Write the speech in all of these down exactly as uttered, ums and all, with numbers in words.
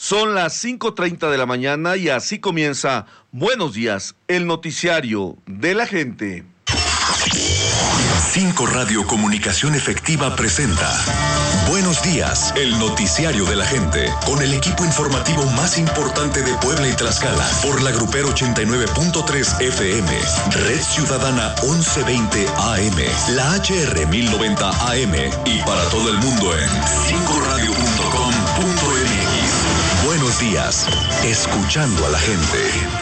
Son las cinco treinta de la mañana y así comienza Buenos Días, el noticiario de la gente. cinco Radio Comunicación Efectiva presenta Buenos Días, el noticiario de la gente, con el equipo informativo más importante de Puebla y Tlaxcala, por la Grupero ochenta y nueve punto tres F M, Red Ciudadana once veinte A M, la H R mil noventa A M y para todo el mundo en cinco radio punto com punto m x. Buenos Días, escuchando a la gente.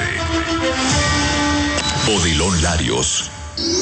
Odilon Larios.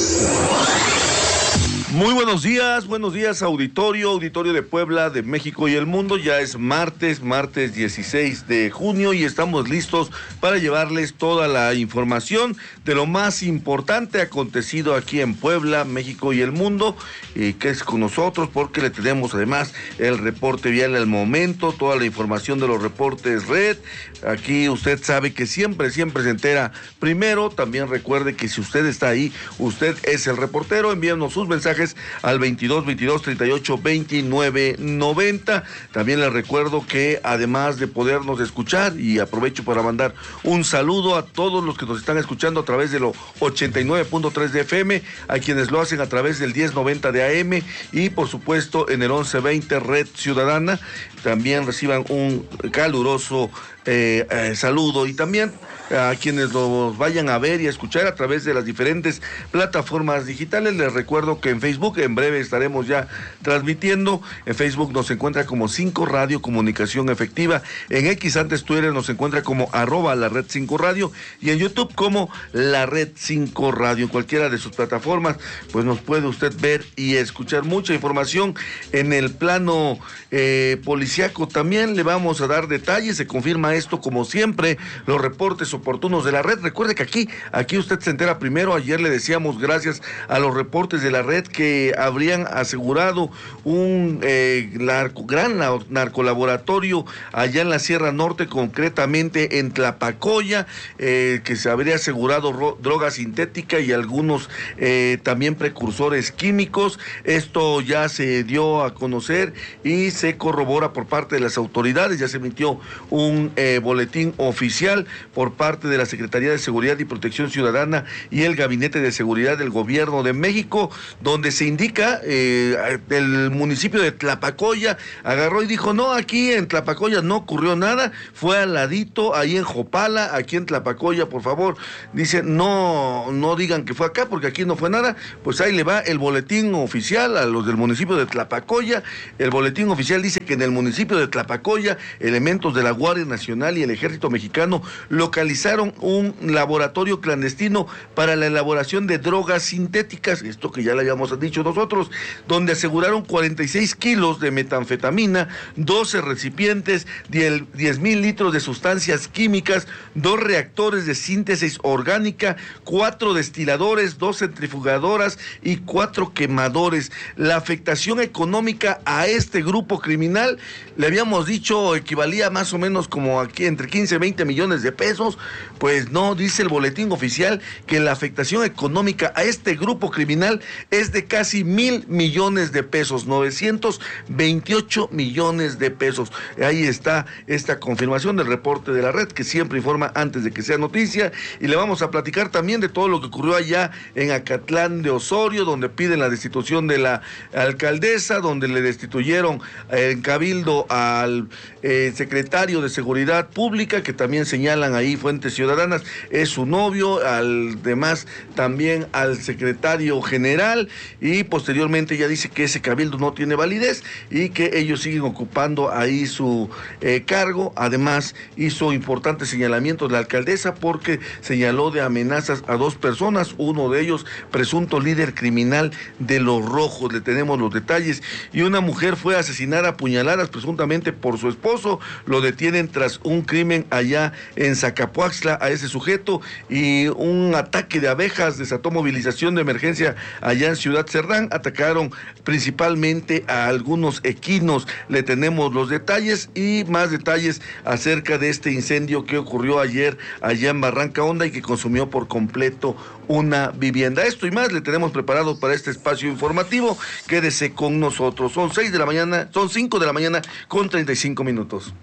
Muy buenos días, buenos días auditorio, auditorio de Puebla, de México y el mundo. Ya es martes, martes dieciséis de junio y estamos listos para llevarles toda la información de lo más importante acontecido aquí en Puebla, México y el mundo, y que es con nosotros porque le tenemos además el reporte vial al momento, toda la información de los reportes red. Aquí usted sabe que siempre, siempre se entera primero. También recuerde que si usted está ahí, usted es el reportero. Envíenos sus mensajes al veintidós, veintidós, treinta y ocho, veintinueve, noventa. También les recuerdo que además de podernos escuchar, y aprovecho para mandar un saludo a todos los que nos están escuchando a través de lo ochenta y nueve punto tres de F M, a quienes lo hacen a través del diez noventa de A M y por supuesto en el once veinte Red Ciudadana. También reciban un caluroso eh, eh, saludo, y también a quienes nos vayan a ver y a escuchar a través de las diferentes plataformas digitales. Les recuerdo que en Facebook en breve estaremos ya transmitiendo. En Facebook nos encuentra como cinco Radio Comunicación Efectiva, en X antes Twitter nos encuentra como arroba la red cinco Radio y en YouTube como la red cinco Radio. En cualquiera de sus plataformas pues nos puede usted ver y escuchar mucha información. En el plano eh, policiaco también le vamos a dar detalles. Se confirma esto como siempre, los reportes oportunos de la red. Recuerde que aquí, aquí usted se entera primero. Ayer le decíamos, gracias a los reportes de la red, que habrían asegurado un eh, narco, gran narcolaboratorio allá en la Sierra Norte, concretamente en Tlapacoya, eh, que se habría asegurado ro- droga sintética y algunos eh, también precursores químicos. Esto ya se dio a conocer y se corrobora por parte de las autoridades. Ya se emitió un eh, boletín oficial por parte de la Secretaría de Seguridad y Protección Ciudadana y el Gabinete de Seguridad del Gobierno de México, donde se indica eh, el municipio de Tlapacoya agarró y dijo, no, aquí en Tlapacoya no ocurrió nada, fue al ladito, ahí en Jopala, aquí en Tlapacoya, por favor, dice, no, no digan que fue acá, porque aquí no fue nada. Pues ahí le va el boletín oficial a los del municipio de Tlapacoya. El boletín oficial dice que en el municipio de Tlapacoya, elementos de la Guardia Nacional y el Ejército Mexicano localizaron un laboratorio clandestino para la elaboración de drogas sintéticas, esto que ya le habíamos dicho nosotros, donde aseguraron cuarenta y seis kilos de metanfetamina, doce recipientes, diez mil litros de sustancias químicas, dos reactores de síntesis orgánica, cuatro destiladores, dos centrifugadoras y cuatro quemadores. La afectación económica a este grupo criminal, le habíamos dicho, equivalía más o menos como aquí entre quince y veinte millones de pesos. Pues no, dice el boletín oficial que la afectación económica a este grupo criminal es de casi mil millones de pesos, novecientos veintiocho millones de pesos. Ahí está esta confirmación del reporte de la red, que siempre informa antes de que sea noticia, y le vamos a platicar también de todo lo que ocurrió allá en Acatlán de Osorio, donde piden la destitución de la alcaldesa, donde le destituyeron en cabildo al eh, secretario de Seguridad Pública, que también señalan ahí fuentes ciudadanas, es su novio, al demás también al secretario general, y posteriormente ya dice que ese cabildo no tiene validez y que ellos siguen ocupando ahí su eh, cargo. Además hizo importantes señalamientos la alcaldesa porque señaló de amenazas a dos personas, uno de ellos presunto líder criminal de Los Rojos. Le tenemos los detalles. Y una mujer fue asesinada a puñaladas presuntamente por su esposo, lo detienen tras un crimen allá en Zacapuaxtla a ese sujeto, y un ataque de abejas desató movilización de emergencia allá en Ciudad Cerdán. Atacaron principalmente a algunos equinos. Le tenemos los detalles y más detalles acerca de este incendio que ocurrió ayer allá en Barranca Honda y que consumió por completo una vivienda. Esto y más le tenemos preparado para este espacio informativo. Quédese con nosotros. Son seis de la mañana, son cinco de la mañana con treinta y cinco minutos.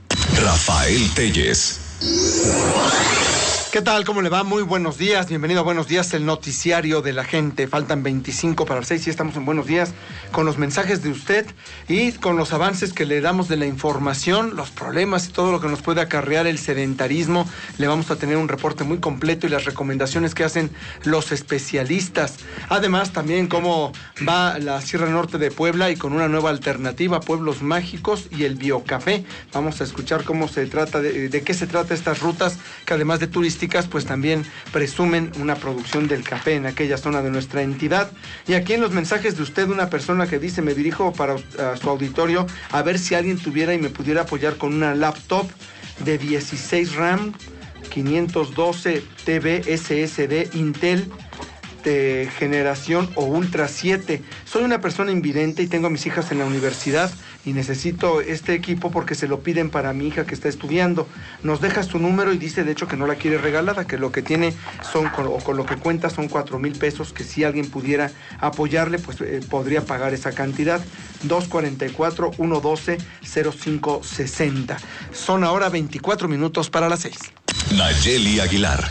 Rafael Telles. ¿Qué tal? ¿Cómo le va? Muy buenos días. Bienvenido a Buenos Días, el noticiario de la gente. Faltan veinticinco para las seis y estamos en Buenos Días con los mensajes de usted y con los avances que le damos de la información, los problemas y todo lo que nos puede acarrear el sedentarismo. Le vamos a tener un reporte muy completo y las recomendaciones que hacen los especialistas. Además, también cómo va la Sierra Norte de Puebla y con una nueva alternativa, Pueblos Mágicos y el Biocafé. Vamos a escuchar cómo se trata, de, de qué se trata estas rutas que además de turísticas, pues también presumen una producción del café en aquella zona de nuestra entidad. Y aquí en los mensajes de usted, una persona que dice: me dirijo para a su auditorio a ver si alguien tuviera y me pudiera apoyar con una laptop de dieciséis RAM, quinientos doce T B S S D Intel de generación o Ultra siete. Soy una persona invidente y tengo a mis hijas en la universidad y necesito este equipo porque se lo piden para mi hija que está estudiando. Nos deja su número y dice de hecho que no la quiere regalada, que lo que tiene son, o con lo que cuenta son cuatro mil pesos, que si alguien pudiera apoyarle, pues eh, podría pagar esa cantidad. dos cuarenta y cuatro, ciento doce, cero cinco sesenta. Son ahora veinticuatro minutos para las seis. Nayeli Aguilar.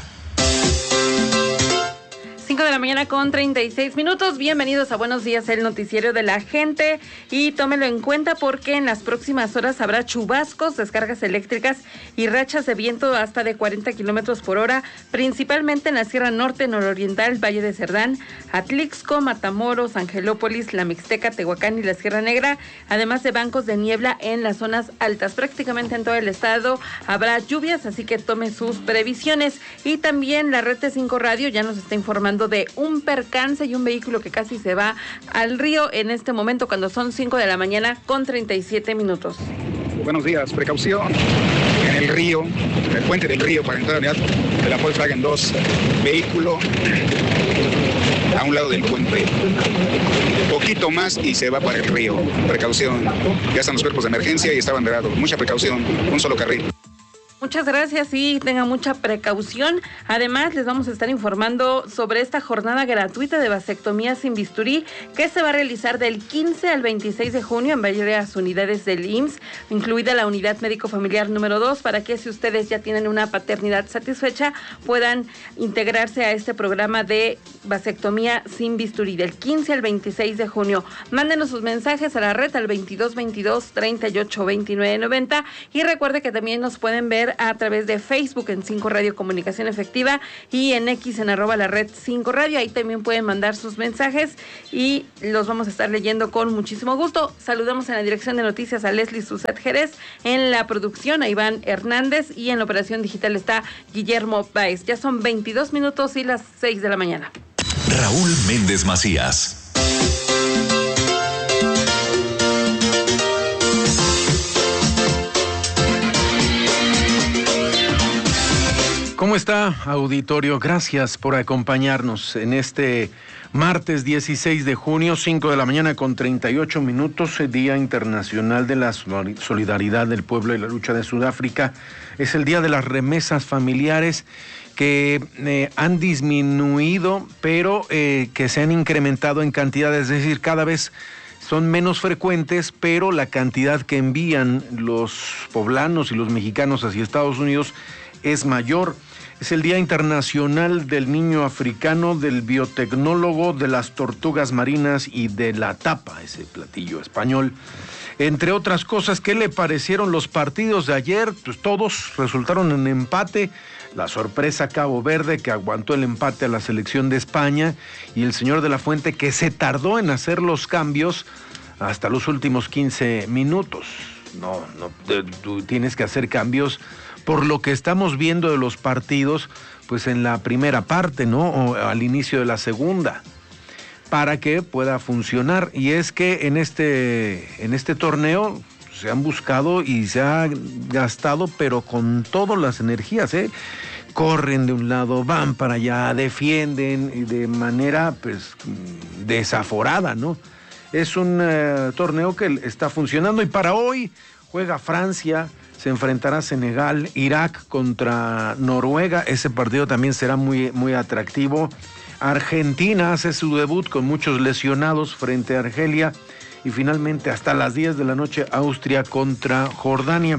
cinco de la mañana con treinta y seis minutos. Bienvenidos a Buenos Días, el noticiario de la gente. Y tómelo en cuenta porque en las próximas horas habrá chubascos, descargas eléctricas y rachas de viento hasta de cuarenta kilómetros por hora, principalmente en la Sierra Norte, Nororiental, Valle de Cerdán, Atlixco, Matamoros, Angelópolis, La Mixteca, Tehuacán y la Sierra Negra, además de bancos de niebla en las zonas altas. Prácticamente en todo el estado habrá lluvias, así que tome sus previsiones. Y también la Red T cinco Radio ya nos está informando de un percance y un vehículo que casi se va al río en este momento cuando son cinco de la mañana con treinta y siete minutos. Buenos días, precaución en el río, en el puente del río para entrar a la unidad de la Volkswagen dos, vehículo a un lado del puente, poquito más y se va para el río. Precaución, ya están los cuerpos de emergencia y está banderado, mucha precaución, un solo carril. Muchas gracias y tengan mucha precaución. Además, les vamos a estar informando sobre esta jornada gratuita de vasectomía sin bisturí que se va a realizar del quince al veintiséis de junio en varias unidades del I M S S, incluida la unidad médico familiar número dos, para que si ustedes ya tienen una paternidad satisfecha puedan integrarse a este programa de vasectomía sin bisturí del quince al veintiséis de junio. Mándenos sus mensajes a la red al veintidós veintidós, treinta y ocho, veintinueve, noventa y recuerde que también nos pueden ver a través de Facebook en cinco Radio Comunicación Efectiva y en X en arroba la red cinco Radio. Ahí también pueden mandar sus mensajes y los vamos a estar leyendo con muchísimo gusto. Saludamos en la dirección de noticias a Leslie Suset Jerez, en la producción a Iván Hernández y en la operación digital está Guillermo Baez. Ya son veintidós minutos y las seis de la mañana. Raúl Méndez Macías. ¿Cómo está, auditorio? Gracias por acompañarnos en este martes dieciséis de junio, cinco de la mañana con treinta y ocho minutos, Día Internacional de la Solidaridad del Pueblo y la Lucha de Sudáfrica. Es el día de las remesas familiares que eh, han disminuido, pero eh, que se han incrementado en cantidad, es decir, cada vez son menos frecuentes, pero la cantidad que envían los poblanos y los mexicanos hacia Estados Unidos es mayor. Es el Día Internacional del Niño Africano, del Biotecnólogo, de las Tortugas Marinas y de la Tapa, ese platillo español. Entre otras cosas, ¿qué le parecieron los partidos de ayer? Pues todos resultaron en empate. La sorpresa Cabo Verde, que aguantó el empate a la selección de España, y el señor de la Fuente, que se tardó en hacer los cambios hasta los últimos quince minutos. No, no, tú tienes que hacer cambios por lo que estamos viendo de los partidos, pues en la primera parte, ¿no? O al inicio de la segunda, para que pueda funcionar. Y es que en este, en este torneo se han buscado y se ha gastado, pero con todas las energías, ¿eh? Corren de un lado, van para allá, defienden y de manera, pues, desaforada, ¿no? Es un uh, torneo que está funcionando y para hoy juega Francia. Se enfrentará Senegal, Irak contra Noruega. Ese partido también será muy, muy atractivo. Argentina hace su debut con muchos lesionados frente a Argelia. Y finalmente, hasta las diez de la noche, Austria contra Jordania.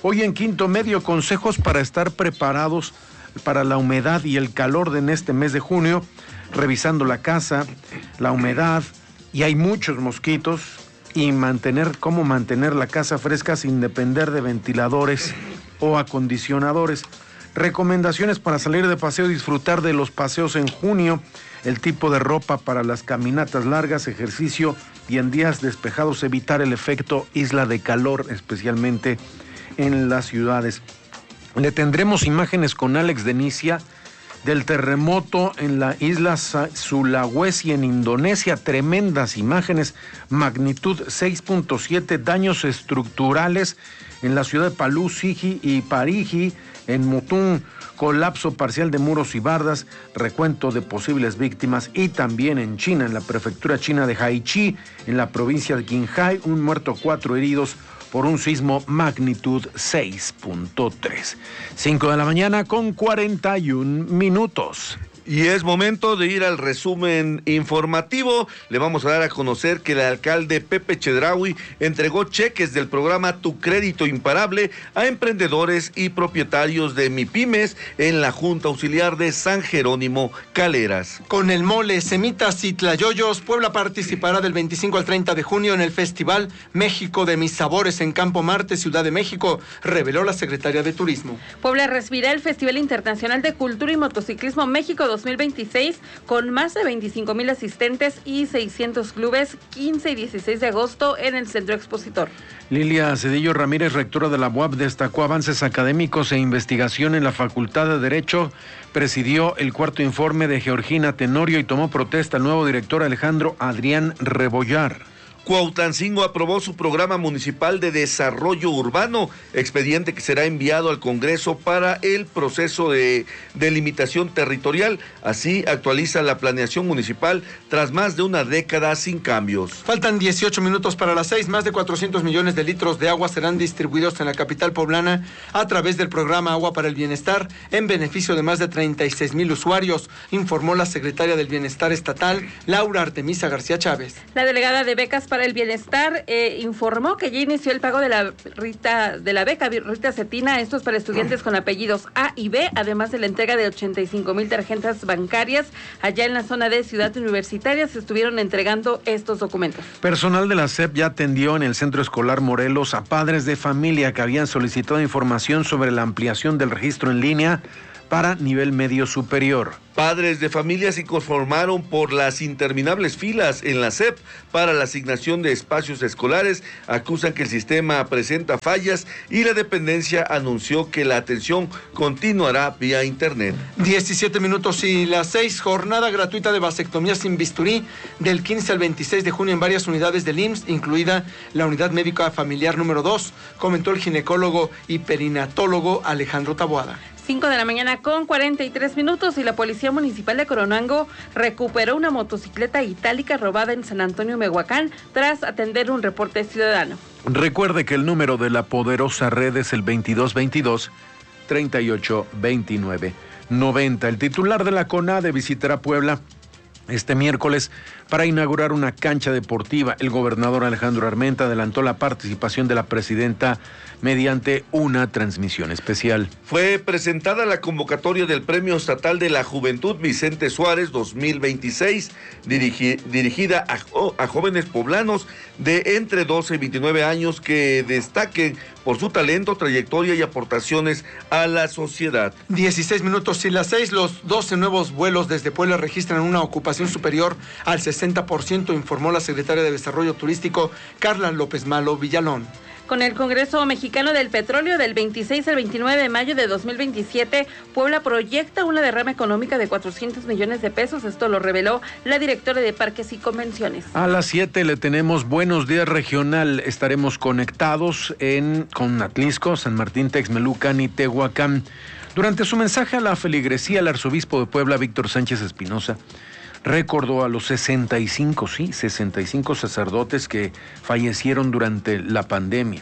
Hoy en Quinto Medio, consejos para estar preparados para la humedad y el calor de en este mes de junio, revisando la casa, la humedad, y hay muchos mosquitos, y mantener cómo mantener la casa fresca sin depender de ventiladores o acondicionadores. Recomendaciones para salir de paseo y disfrutar de los paseos en junio, el tipo de ropa para las caminatas largas, ejercicio y en días despejados evitar el efecto isla de calor, especialmente en las ciudades. Le tendremos imágenes con Alex Denicia del terremoto en la isla Sulawesi en Indonesia, tremendas imágenes, magnitud seis punto siete, daños estructurales en la ciudad de Palu, Sigi y Parigi, en Mutún, colapso parcial de muros y bardas, recuento de posibles víctimas, y también en China, en la prefectura china de Haichi, en la provincia de Qinghai, un muerto, cuatro heridos por un sismo magnitud seis punto tres. cinco de la mañana con cuarenta y un minutos. Y es momento de ir al resumen informativo. Le vamos a dar a conocer que el alcalde Pepe Chedraui entregó cheques del programa Tu Crédito Imparable a emprendedores y propietarios de MIPYMES en la Junta Auxiliar de San Jerónimo Caleras. Con el mole, semitas y tlayoyos, Puebla participará del veinticinco al treinta de junio en el Festival México de Mis Sabores en Campo Marte, Ciudad de México, reveló la secretaria de Turismo. Puebla recibirá el Festival Internacional de Cultura y Motociclismo México dos mil veintiséis con más de veinticinco mil asistentes y seiscientos clubes, quince y dieciséis de agosto en el Centro Expositor. Lilia Cedillo Ramírez, rectora de la U A P, destacó avances académicos e investigación en la Facultad de Derecho, presidió el cuarto informe de Georgina Tenorio y tomó protesta el nuevo director Alejandro Adrián Rebollar. Cuauhtancingo aprobó su programa municipal de desarrollo urbano, expediente que será enviado al Congreso para el proceso de delimitación territorial. Así actualiza la planeación municipal tras más de una década sin cambios. Faltan dieciocho minutos para las seis. Más de cuatrocientos millones de litros de agua serán distribuidos en la capital poblana a través del programa Agua para el Bienestar en beneficio de más de treinta y seis mil usuarios, informó la secretaria del Bienestar Estatal, Laura Artemisa García Chávez. La delegada de becas para el Bienestar eh, informó que ya inició el pago de la Rita, de la beca Rita Cetina, esto es para estudiantes con apellidos A y B, además de la entrega de ochenta y cinco mil tarjetas bancarias. Allá en la zona de Ciudad Universitaria se estuvieron entregando estos documentos. Personal de la S E P ya atendió en el Centro Escolar Morelos a padres de familia que habían solicitado información sobre la ampliación del registro en línea para nivel medio superior. Padres de familia se conformaron por las interminables filas en la S E P para la asignación de espacios escolares, acusan que el sistema presenta fallas y la dependencia anunció que la atención continuará vía internet. diecisiete minutos y las seis, jornada gratuita de vasectomía sin bisturí del quince al veintiséis de junio en varias unidades del I M S S, incluida la unidad médica familiar número dos, comentó el ginecólogo y perinatólogo Alejandro Taboada. cinco de la mañana con cuarenta y tres minutos y la Policía Municipal de Coronango recuperó una motocicleta itálica robada en San Antonio, Mehuacán, tras atender un reporte ciudadano. Recuerde que el número de la poderosa red es el veintidós veintidós, treinta y ocho veintinueve noventa. El titular de la CONADE visitará Puebla este miércoles para inaugurar una cancha deportiva. El gobernador Alejandro Armenta adelantó la participación de la presidenta mediante una transmisión especial. Fue presentada la convocatoria del Premio Estatal de la Juventud Vicente Suárez dos mil veintiséis, dirigi, dirigida a, a jóvenes poblanos de entre doce y veintinueve años que destaquen por su talento, trayectoria y aportaciones a la sociedad. dieciséis minutos y las seis, los doce nuevos vuelos desde Puebla registran una ocupación superior al sesenta por ciento, informó la secretaria de Desarrollo Turístico, Carla López Malo Villalón. Con el Congreso Mexicano del Petróleo del veintiséis al veintinueve de mayo de dos mil veintisiete, Puebla proyecta una derrama económica de cuatrocientos millones de pesos. Esto lo reveló la directora de Parques y Convenciones. A las siete le tenemos Buenos Días Regional. Estaremos conectados en, con Atlisco, San Martín, Texmelucan y Tehuacán. Durante su mensaje a la feligresía, el arzobispo de Puebla, Víctor Sánchez Espinosa, recordó a los sesenta y cinco, sí, sesenta y cinco sacerdotes que fallecieron durante la pandemia.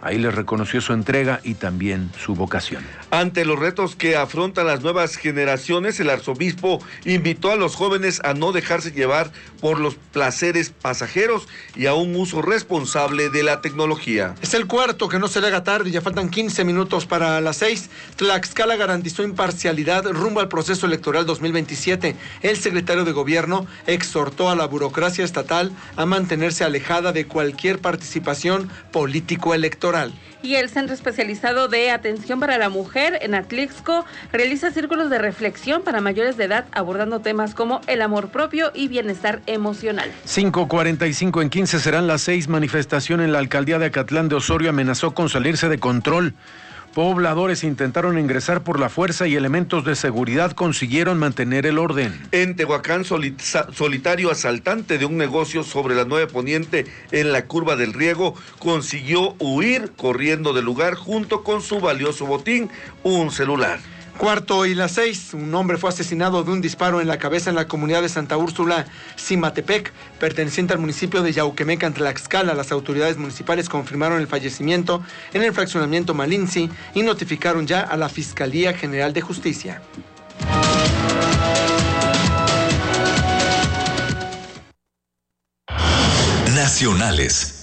Ahí les reconoció su entrega y también su vocación. Ante los retos que afrontan las nuevas generaciones, el arzobispo invitó a los jóvenes a no dejarse llevar por los placeres pasajeros y a un uso responsable de la tecnología. Es el cuarto, que no se le haga tarde, ya faltan quince minutos para las seis. Tlaxcala garantizó imparcialidad rumbo al proceso electoral dos mil veintisiete. El secretario de Gobierno exhortó a la burocracia estatal a mantenerse alejada de cualquier participación político-electoral. Y el Centro Especializado de Atención para la Mujer en Atlixco realiza círculos de reflexión para mayores de edad abordando temas como el amor propio y bienestar emocional. cinco cuarenta y cinco en quince serán las seis. Manifestación en la alcaldía de Acatlán de Osorio amenazó con salirse de control. Pobladores intentaron ingresar por la fuerza y elementos de seguridad consiguieron mantener el orden. En Tehuacán, solitario asaltante de un negocio sobre la nueve Poniente en la curva del Riego consiguió huir corriendo del lugar junto con su valioso botín, un celular. Cuarto y las seis, un hombre fue asesinado de un disparo en la cabeza en la comunidad de Santa Úrsula, Cimatepec, perteneciente al municipio de Yauquemecan, Tlaxcala. Las autoridades municipales confirmaron el fallecimiento en el fraccionamiento Malinzi y notificaron ya a la Fiscalía General de Justicia. Nacionales.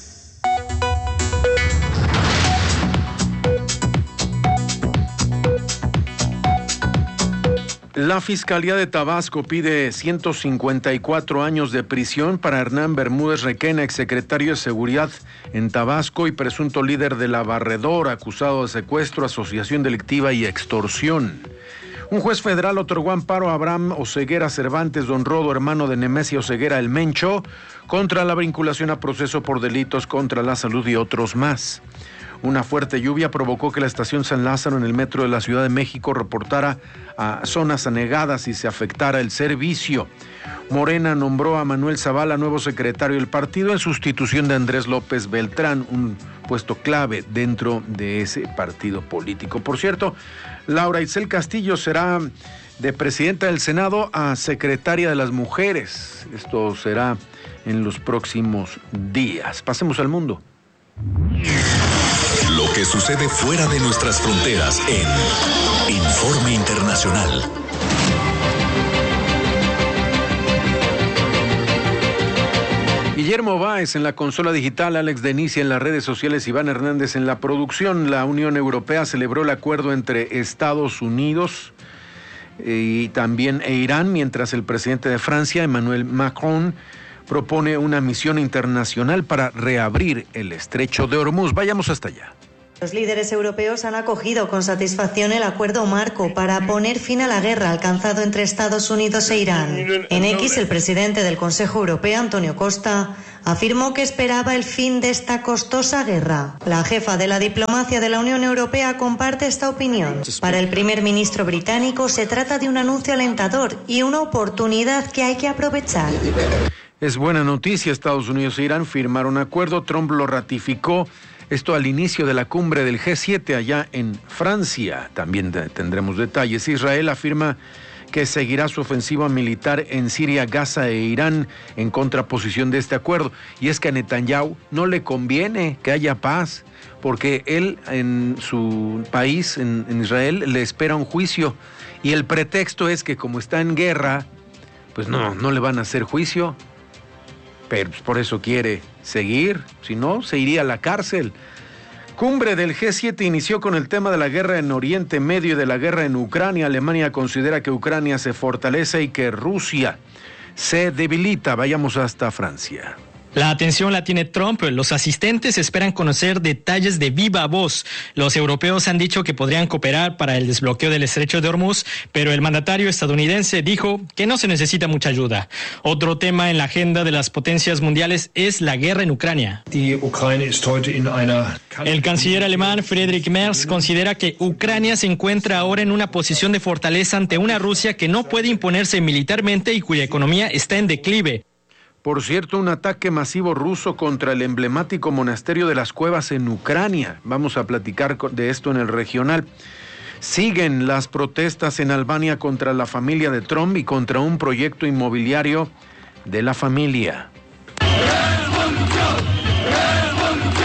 La Fiscalía de Tabasco pide ciento cincuenta y cuatro años de prisión para Hernán Bermúdez Requena, exsecretario de Seguridad en Tabasco y presunto líder de la Barredora, acusado de secuestro, asociación delictiva y extorsión. Un juez federal otorgó amparo a Abraham Oseguera Cervantes Don Rodo, hermano de Nemesio Oseguera El Mencho, contra la vinculación a proceso por delitos contra la salud y otros más. Una fuerte lluvia provocó que la estación San Lázaro en el metro de la Ciudad de México reportara a zonas anegadas y se afectara el servicio. Morena nombró a Manuel Zavala nuevo secretario del partido en sustitución de Andrés López Beltrán, un puesto clave dentro de ese partido político. Por cierto, Laura Itzel Castillo será de presidenta del Senado a secretaria de las Mujeres. Esto será en los próximos días. Pasemos al mundo. Lo que sucede fuera de nuestras fronteras en Informe Internacional. Guillermo Báez en la consola digital, Alex Denicia en las redes sociales, Iván Hernández en la producción. La Unión Europea celebró el acuerdo entre Estados Unidos y también e Irán, mientras el presidente de Francia, Emmanuel Macron, propone una misión internacional para reabrir el estrecho de Hormuz. Vayamos hasta allá. Los líderes europeos han acogido con satisfacción el acuerdo marco para poner fin a la guerra alcanzado entre Estados Unidos e Irán. En X, el presidente del Consejo Europeo, Antonio Costa, afirmó que esperaba el fin de esta costosa guerra. La jefa de la diplomacia de la Unión Europea comparte esta opinión. Para el primer ministro británico se trata de un anuncio alentador y una oportunidad que hay que aprovechar. Es buena noticia, Estados Unidos e Irán firmaron un acuerdo, Trump lo ratificó, esto al inicio de la cumbre del G siete allá en Francia. También tendremos detalles. Israel afirma que seguirá su ofensiva militar en Siria, Gaza e Irán en contraposición de este acuerdo. Y es que a Netanyahu no le conviene que haya paz, porque él en su país, en, en Israel, le espera un juicio. Y el pretexto es que como está en guerra, pues no, no le van a hacer juicio. Pero pues, por eso quiere seguir, si no, se iría a la cárcel. Cumbre del G siete inició con el tema de la guerra en Oriente Medio y de la guerra en Ucrania. Alemania considera que Ucrania se fortalece y que Rusia se debilita. Vayamos hasta Francia. La atención la tiene Trump. Los asistentes esperan conocer detalles de viva voz. Los europeos han dicho que podrían cooperar para el desbloqueo del estrecho de Hormuz, pero el mandatario estadounidense dijo que no se necesita mucha ayuda. Otro tema en la agenda de las potencias mundiales es la guerra en Ucrania. El canciller alemán Friedrich Merz considera que Ucrania se encuentra ahora en una posición de fortaleza ante una Rusia que no puede imponerse militarmente y cuya economía está en declive. Por cierto, un ataque masivo ruso contra el emblemático monasterio de las Cuevas en Ucrania. Vamos a platicar de esto en el regional. Siguen las protestas en Albania contra la familia de Trump y contra un proyecto inmobiliario de la familia.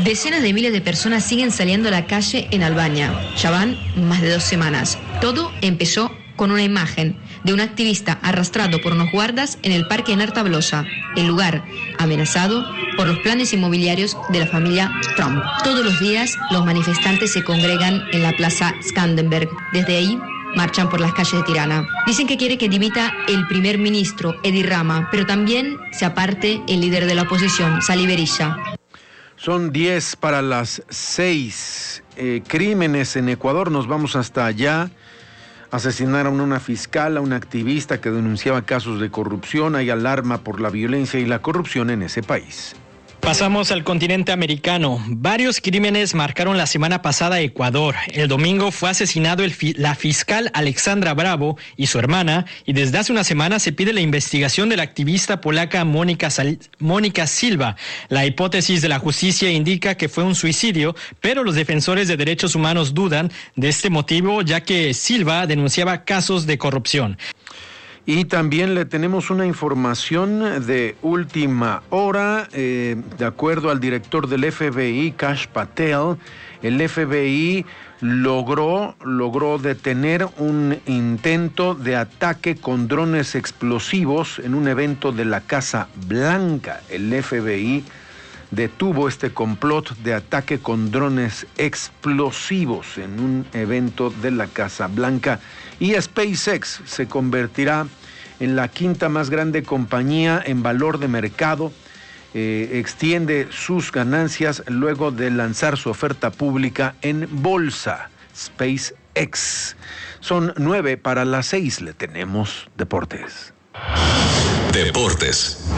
Decenas de miles de personas siguen saliendo a la calle en Albania. Ya van más de dos semanas. Todo empezó con una imagen de un activista arrastrado por unos guardas en el parque Nartablosa, el lugar amenazado por los planes inmobiliarios de la familia Trump. Todos los días los manifestantes se congregan en la plaza Skanderberg. Desde ahí marchan por las calles de Tirana. Dicen que quiere que dimita el primer ministro, Edi Rama, pero también se aparte el líder de la oposición, Sali Berisha. Son diez para las seis. Eh, crímenes en Ecuador, nos vamos hasta allá. Asesinaron a una fiscal, a una activista que denunciaba casos de corrupción. Hay alarma por la violencia y la corrupción en ese país. Pasamos al continente americano. Varios crímenes marcaron la semana pasada a Ecuador. El domingo fue asesinado el fi- la fiscal Alexandra Bravo y su hermana, y desde hace una semana se pide la investigación de la activista polaca Mónica, Sal- Mónica Silva. La hipótesis de la justicia indica que fue un suicidio, pero los defensores de derechos humanos dudan de este motivo, ya que Silva denunciaba casos de corrupción. Y también le tenemos una información de última hora. Eh, de acuerdo al director del F B I, Kash Patel, el F B I logró, logró detener un intento de ataque con drones explosivos en un evento de la Casa Blanca. El F B I detuvo este complot de ataque con drones explosivos en un evento de la Casa Blanca. Y SpaceX se convertirá en la quinta más grande compañía en valor de mercado. Eh, extiende sus ganancias luego de lanzar su oferta pública en bolsa. SpaceX. Son nueve para las seis. Le tenemos deportes. Deportes.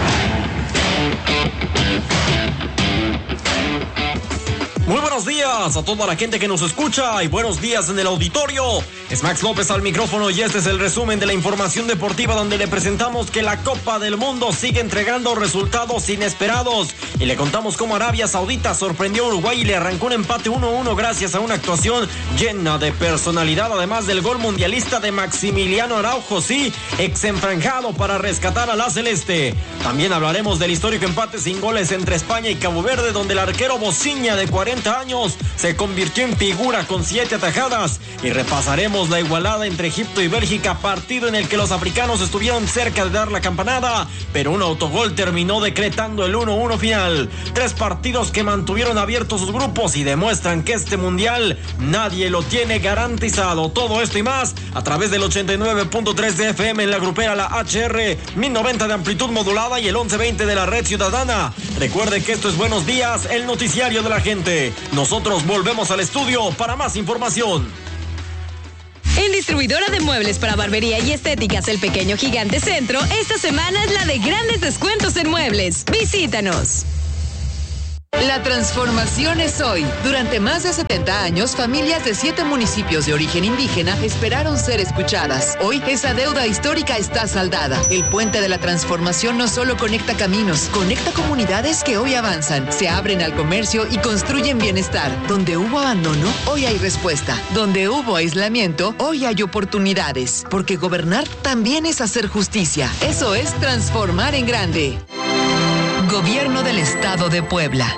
Muy buenos días a toda la gente que nos escucha y buenos días en el auditorio. Es Max López al micrófono y este es el resumen de la información deportiva, donde le presentamos que la Copa del Mundo sigue entregando resultados inesperados y le contamos cómo Arabia Saudita sorprendió a Uruguay y le arrancó un empate uno a uno gracias a una actuación llena de personalidad, además del gol mundialista de Maximiliano Araujo, sí, exenfranjado para rescatar a la celeste. También hablaremos del histórico empate sin goles entre España y Cabo Verde, donde el arquero Bociña, de cuarenta años, se convirtió en figura con siete atajadas, y repasaremos la igualada entre Egipto y Bélgica, partido en el que los africanos estuvieron cerca de dar la campanada, pero un autogol terminó decretando el uno uno final. Tres partidos que mantuvieron abiertos sus grupos y demuestran que este mundial nadie lo tiene garantizado. Todo esto y más a través del ochenta y nueve punto tres de F M en la grupera, la H R mil noventa de amplitud modulada y el once veinte de la red ciudadana. Recuerde que esto es Buenos Días, el noticiario de la gente. Nosotros volvemos al estudio para más información. En distribuidora de muebles para barbería y estéticas El Pequeño Gigante Centro, esta semana es la de grandes descuentos en muebles. Visítanos. La transformación es hoy. Durante más de setenta años, familias de siete municipios de origen indígena esperaron ser escuchadas. Hoy, esa deuda histórica está saldada. El puente de la transformación no solo conecta caminos, conecta comunidades que hoy avanzan, se abren al comercio y construyen bienestar. Donde hubo abandono, hoy hay respuesta. Donde hubo aislamiento, hoy hay oportunidades. Porque gobernar también es hacer justicia. Eso es transformar en grande. Gobierno del Estado de Puebla.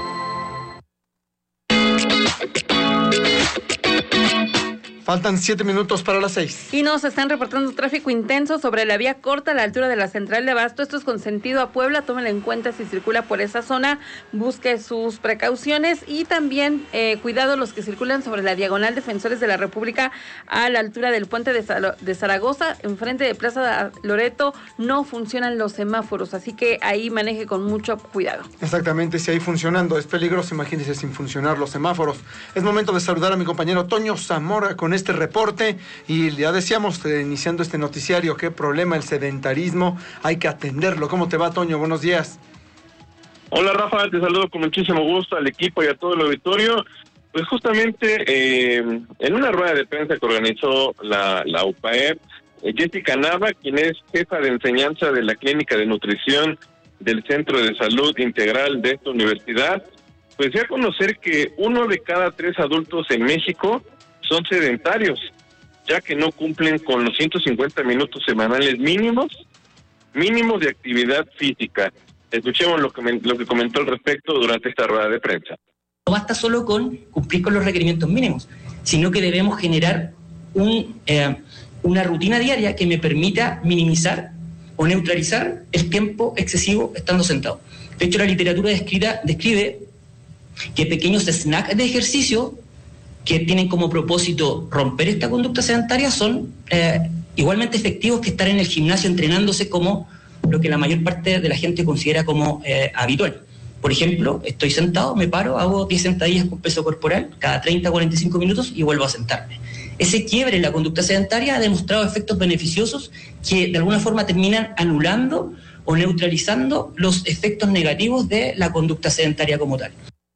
Faltan siete minutos para las seis. Y nos están reportando tráfico intenso sobre la vía corta a la altura de la central de Abasto. Esto es con sentido a Puebla. Tómenlo en cuenta si circula por esa zona. Busque sus precauciones y también eh, cuidado los que circulan sobre la diagonal Defensores de la República a la altura del puente de, Sal- de Zaragoza. Enfrente de Plaza Loreto no funcionan los semáforos, así que ahí maneje con mucho cuidado. Exactamente, si ahí funcionando es peligroso, imagínense sin funcionar los semáforos. Es momento de saludar a mi compañero Toño Zamora con este reporte y ya decíamos eh, iniciando este noticiario, qué problema el sedentarismo, hay que atenderlo. ¿Cómo te va, Toño? Buenos días. Hola, Rafa, te saludo con muchísimo gusto al equipo y a todo el auditorio. Pues justamente eh, en una rueda de prensa que organizó la, la U P A E P, Jessica Nava, quien es jefa de enseñanza de la Clínica de Nutrición del Centro de Salud Integral de esta universidad, pues dio a conocer que uno de cada tres adultos en México son sedentarios, ya que no cumplen con los ciento cincuenta minutos semanales mínimos, mínimos de actividad física. Escuchemos lo que, lo que comentó al respecto durante esta rueda de prensa. No basta solo con cumplir con los requerimientos mínimos, sino que debemos generar un, eh, una rutina diaria que me permita minimizar o neutralizar el tiempo excesivo estando sentado. De hecho, la literatura descrita, describe que pequeños snacks de ejercicio que tienen como propósito romper esta conducta sedentaria son eh, igualmente efectivos que estar en el gimnasio entrenándose como lo que la mayor parte de la gente considera como eh, habitual. Por ejemplo, estoy sentado, me paro, hago diez sentadillas con peso corporal cada treinta a cuarenta y cinco minutos y vuelvo a sentarme. Ese quiebre en la conducta sedentaria ha demostrado efectos beneficiosos que de alguna forma terminan anulando o neutralizando los efectos negativos de la conducta sedentaria como tal.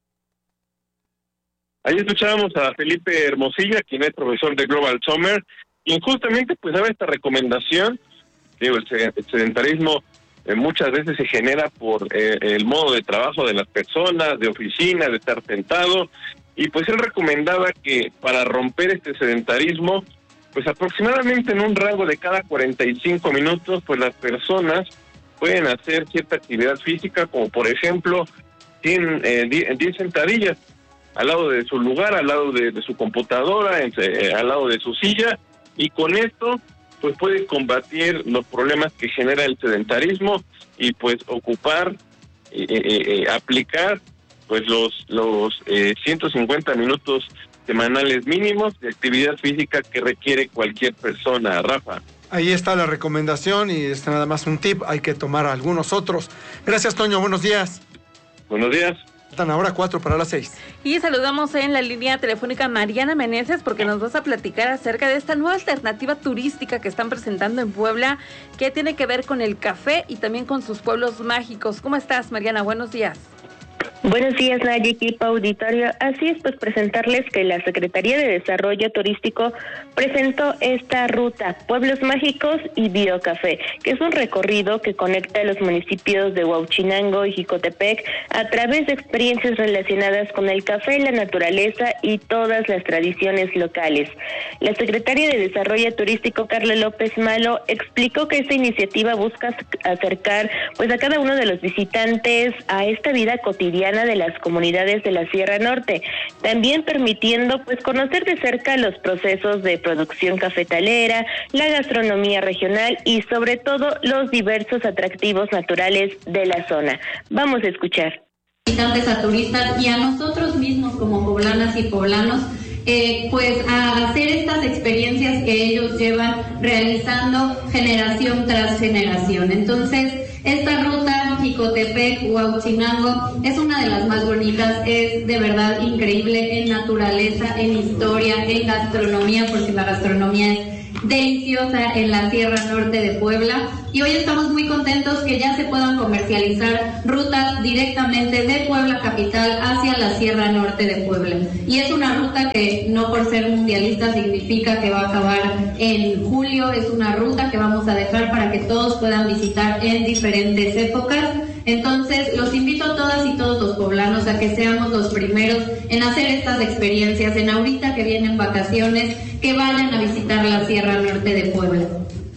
Ahí escuchábamos a Felipe Hermosilla, quien es profesor de Global Summer, quien justamente pues daba esta recomendación. Digo, el sedentarismo eh, muchas veces se genera por eh, el modo de trabajo de las personas, de oficina, de estar sentado, y pues él recomendaba que para romper este sedentarismo, pues aproximadamente en un rango de cada cuarenta y cinco minutos, pues las personas pueden hacer cierta actividad física, como por ejemplo, tienen eh, diez sentadillas al lado de su lugar, al lado de, de su computadora, en, eh, al lado de su silla, y con esto pues puede combatir los problemas que genera el sedentarismo y pues ocupar, eh, eh, eh, aplicar pues los los eh, ciento cincuenta minutos semanales mínimos de actividad física que requiere cualquier persona, Rafa. Ahí está la recomendación y es nada más un tip, hay que tomar algunos otros. Gracias, Toño, buenos días. Buenos días. Están ahora cuatro para las seis. Y saludamos en la línea telefónica a Mariana Meneses porque nos vas a platicar acerca de esta nueva alternativa turística que están presentando en Puebla, que tiene que ver con el café y también con sus pueblos mágicos. ¿Cómo estás, Mariana? Buenos días. Buenos días, Naye, equipo auditorio. Así es, pues presentarles que la Secretaría de Desarrollo Turístico presentó esta ruta, Pueblos Mágicos y Biocafé, que es un recorrido que conecta a los municipios de Huauchinango y Jicotepec a través de experiencias relacionadas con el café, la naturaleza y todas las tradiciones locales. La Secretaria de Desarrollo Turístico, Carla López Malo, explicó que esta iniciativa busca acercar pues a cada uno de los visitantes a esta vida cotidiana de las comunidades de la Sierra Norte, también permitiendo pues conocer de cerca los procesos de producción cafetalera, la gastronomía regional y sobre todo los diversos atractivos naturales de la zona. Vamos a escuchar. Visitantes, a turistas y a nosotros mismos como poblanas y poblanos, eh, pues a hacer estas experiencias que ellos llevan realizando generación tras generación. Entonces, esta ruta Jicotepec, Huauchinango, es una de las más bonitas, es de verdad increíble en naturaleza, en historia, en gastronomía, porque la gastronomía es deliciosa en la Sierra Norte de Puebla, y hoy estamos muy contentos que ya se puedan comercializar rutas directamente de Puebla capital hacia la Sierra Norte de Puebla, y es una ruta que no por ser mundialista significa que va a acabar en julio, es una ruta que vamos a dejar para que todos puedan visitar en diferentes épocas. Entonces, los invito a todas y todos los poblanos a que seamos los primeros en hacer estas experiencias, en ahorita que vienen vacaciones, que vayan a visitar la Sierra Norte de Puebla.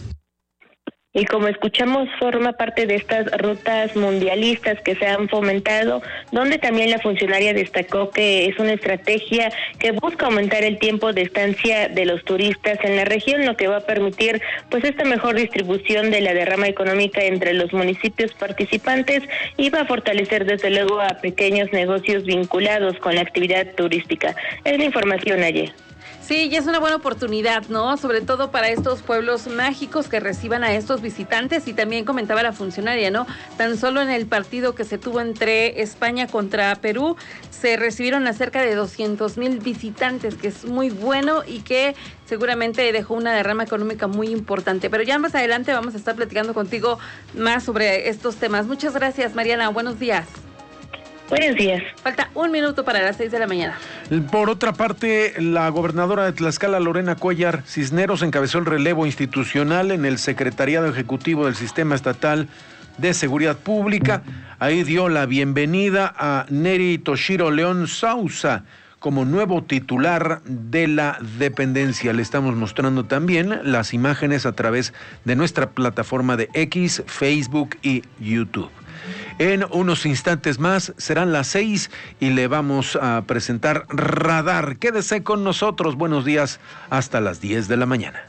Y como escuchamos, forma parte de estas rutas mundialistas que se han fomentado, donde también la funcionaria destacó que es una estrategia que busca aumentar el tiempo de estancia de los turistas en la región, lo que va a permitir pues esta mejor distribución de la derrama económica entre los municipios participantes y va a fortalecer desde luego a pequeños negocios vinculados con la actividad turística. Es la información ayer. Sí, y es una buena oportunidad, ¿no? Sobre todo para estos pueblos mágicos que reciban a estos visitantes. Y también comentaba la funcionaria, ¿no? Tan solo en el partido que se tuvo entre España contra Perú, se recibieron a cerca de doscientos mil visitantes, que es muy bueno y que seguramente dejó una derrama económica muy importante. Pero ya más adelante vamos a estar platicando contigo más sobre estos temas. Muchas gracias, Mariana. Buenos días. Buenos días. Falta un minuto para las seis de la mañana. Por otra parte, la gobernadora de Tlaxcala, Lorena Cuellar Cisneros, encabezó el relevo institucional en el Secretariado Ejecutivo del Sistema Estatal de Seguridad Pública. Ahí dio la bienvenida a Neri Toshiro León Sousa como nuevo titular de la dependencia. Le estamos mostrando también las imágenes a través de nuestra plataforma de X, Facebook y YouTube. En unos instantes más serán las seis y le vamos a presentar Radar. Quédese con nosotros. Buenos días hasta las diez de la mañana.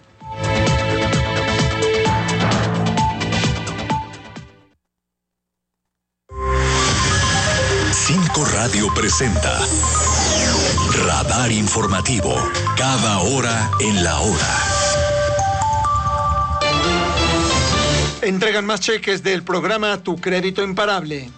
Cinco Radio presenta Radar Informativo, cada hora en la hora. Entregan más cheques del programa Tu Crédito Imparable.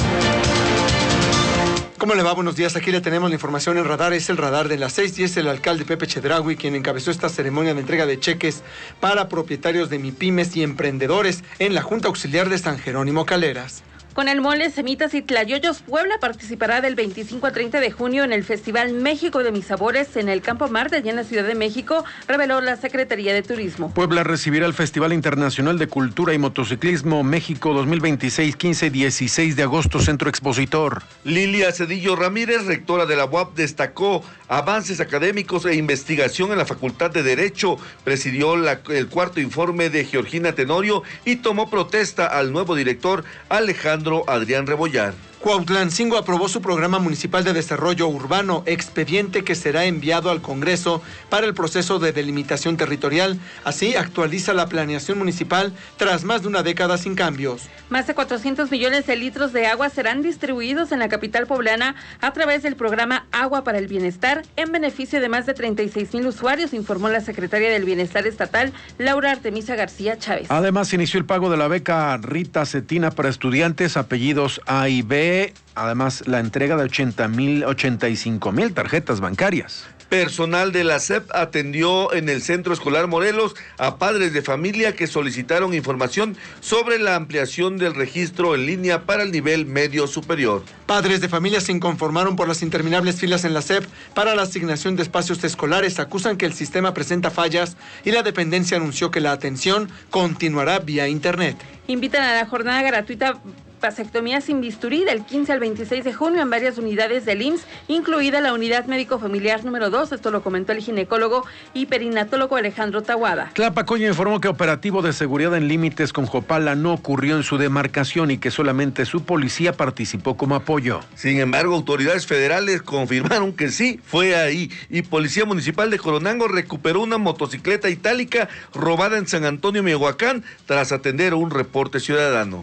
¿Cómo le va? Buenos días. Aquí le tenemos la información en Radar. Es el Radar de las seis y es el alcalde Pepe Chedraui quien encabezó esta ceremonia de entrega de cheques para propietarios de MIPYMES y emprendedores en la Junta Auxiliar de San Jerónimo Caleras. Con el mole, semitas y tlayoyos, Puebla participará del veinticinco al treinta de junio en el Festival México de Mis Sabores en el Campo Marte, allá en la Ciudad de México, reveló la Secretaría de Turismo. Puebla recibirá el Festival Internacional de Cultura y Motociclismo México dos mil veintiséis, quince y dieciséis de agosto, Centro Expositor. Lilia Cedillo Ramírez, rectora de la U A P, destacó avances académicos e investigación en la Facultad de Derecho, presidió la, el cuarto informe de Georgina Tenorio y tomó protesta al nuevo director Alejandro Adrián Rebollar. Cuautlancingo aprobó su programa municipal de desarrollo urbano, expediente que será enviado al Congreso para el proceso de delimitación territorial. Así actualiza la planeación municipal tras más de una década sin cambios. Más de cuatrocientos millones de litros de agua serán distribuidos en la capital poblana a través del programa Agua para el Bienestar en beneficio de más de treinta y seis mil usuarios, informó la secretaria del Bienestar Estatal, Laura Artemisa García Chávez. Además, inició el pago de la beca Rita Cetina para estudiantes, apellidos A y B. Además, la entrega de ochenta mil, ochenta y cinco mil tarjetas bancarias. Personal de la S E P atendió en el Centro Escolar Morelos a padres de familia que solicitaron información sobre la ampliación del registro en línea para el nivel medio superior. Padres de familia se inconformaron por las interminables filas en la S E P para la asignación de espacios escolares. Acusan que el sistema presenta fallas y la dependencia anunció que la atención continuará vía internet. Invitan a la jornada gratuita vasectomía sin bisturí del quince al veintiséis de junio en varias unidades del I M S S, incluida la unidad médico-familiar número dos. Esto lo comentó el ginecólogo y perinatólogo Alejandro Tahuada. Tlapacoya informó que operativo de seguridad en límites con Jopala no ocurrió en su demarcación y que solamente su policía participó como apoyo. Sin embargo, autoridades federales confirmaron que sí fue ahí y Policía Municipal de Coronango recuperó una motocicleta itálica robada en San Antonio, Michoacán, tras atender un reporte ciudadano.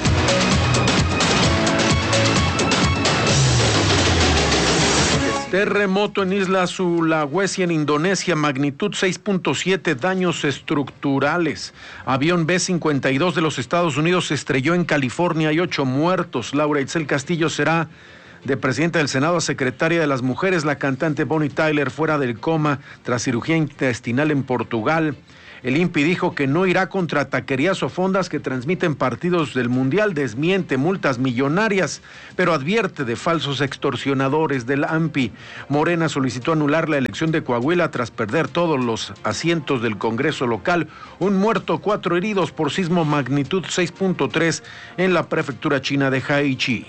Terremoto en Isla Sulawesi, en Indonesia, magnitud seis punto siete, daños estructurales. Avión B cincuenta y dos de los Estados Unidos se estrelló en California, hay ocho muertos. Laura Itzel Castillo será de presidenta del Senado a secretaria de las Mujeres. La cantante Bonnie Tyler fuera del coma tras cirugía intestinal en Portugal. El I N P I dijo que no irá contra taquerías o fondas que transmiten partidos del Mundial, desmiente multas millonarias, pero advierte de falsos extorsionadores del A M P I. Morena solicitó anular la elección de Coahuila tras perder todos los asientos del Congreso local. Un muerto, cuatro heridos por sismo magnitud seis punto tres en la prefectura china de Haichi.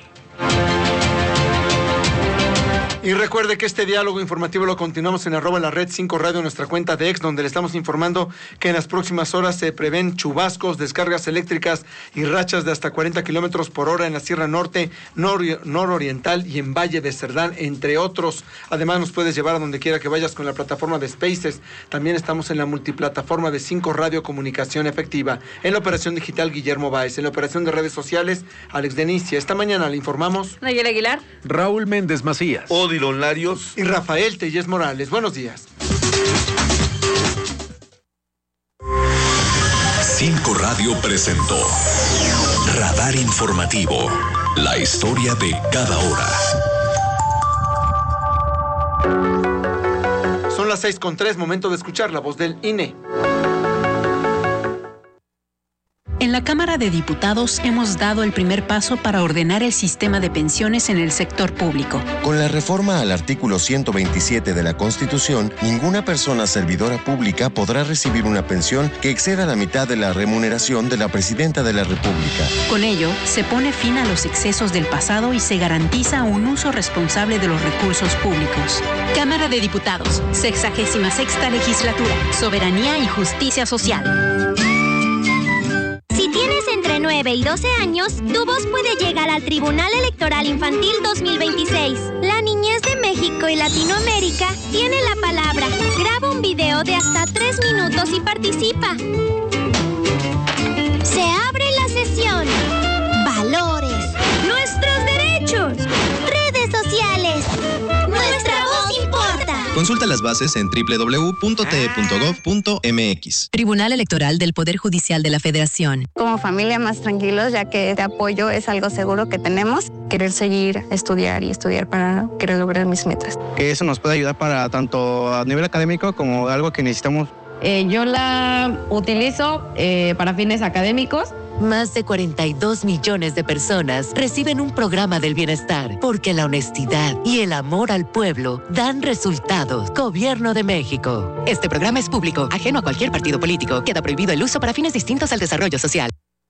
Y recuerde que este diálogo informativo lo continuamos en arroba la red cinco radio, nuestra cuenta de ex, donde le estamos informando que en las próximas horas se prevén chubascos, descargas eléctricas y rachas de hasta cuarenta kilómetros por hora en la Sierra Norte, nor- nororiental y en Valle de Cerdán, entre otros. Además, nos puedes llevar a donde quiera que vayas con la plataforma de Spaces. También estamos en la multiplataforma de cinco Radio Comunicación Efectiva. En la operación digital, Guillermo Báez. En la operación de redes sociales, Alex Denicia. Esta mañana le informamos Nayel Aguilar, Raúl Méndez Macías, Odilon Larios y Rafael Tellez Morales. Buenos días. Cinco Radio presentó Radar Informativo, la historia de cada hora. Son las seis con tres, momento de escuchar la voz del I N E. En la Cámara de Diputados hemos dado el primer paso para ordenar el sistema de pensiones en el sector público. Con la reforma al artículo ciento veintisiete de la Constitución, ninguna persona servidora pública podrá recibir una pensión que exceda la mitad de la remuneración de la Presidenta de la República. Con ello, se pone fin a los excesos del pasado y se garantiza un uso responsable de los recursos públicos. Cámara de Diputados, sexagésima sexta legislatura, soberanía y justicia social. Si tienes entre nueve y doce años, tu voz puede llegar al Tribunal Electoral Infantil dos mil veintiséis. La niñez de México y Latinoamérica tiene la palabra. Graba un video de hasta tres minutos y participa. Se abre la sesión. Valores. Nuestros derechos. Redes sociales. Nuestra voz importa. Consulta las bases en doble u doble u doble u punto t e punto gov punto m x. Tribunal Electoral del Poder Judicial de la Federación. Como familia más tranquilos, ya que este apoyo es algo seguro que tenemos. Querer seguir, estudiar y estudiar para querer lograr mis metas. Que eso nos puede ayudar para tanto a nivel académico como algo que necesitamos. Eh, yo la utilizo eh, para fines académicos. Más de cuarenta y dos millones de personas reciben un programa del bienestar porque la honestidad y el amor al pueblo dan resultados. Gobierno de México. Este programa es público, ajeno a cualquier partido político. Queda prohibido el uso para fines distintos al desarrollo social.